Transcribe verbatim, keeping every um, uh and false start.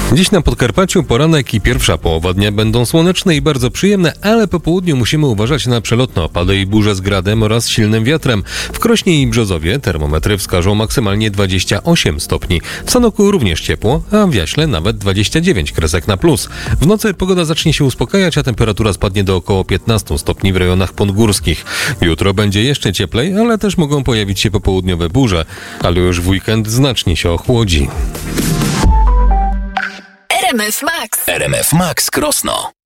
Dziś na Podkarpaciu poranek i pierwsza połowa dnia będą słoneczne i bardzo przyjemne, ale po południu musimy uważać na przelotne opady i burze z gradem oraz silnym wiatrem. W Krośnie i Brzozowie termometry wskażą maksymalnie dwadzieścia osiem stopni. W Sanoku również ciepło, a w Jaśle nawet dwadzieścia dziewięć kresek na plus. W nocy pogoda zacznie się uspokajać, a temperatura spadnie do około piętnaście stopni w rejonach podgórskich. Jutro będzie jeszcze cieplej, ale też mogą pojawić się popołudniowe burze, ale już w weekend znacznie się ochłodzi. R M F Max. R M F Max Krosno.